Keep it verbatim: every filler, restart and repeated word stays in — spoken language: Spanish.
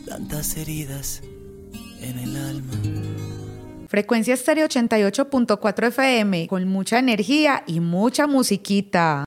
tantas heridas en el alma. Frecuencia Estéreo ochenta y ocho punto cuatro F M, con mucha energía y mucha musiquita.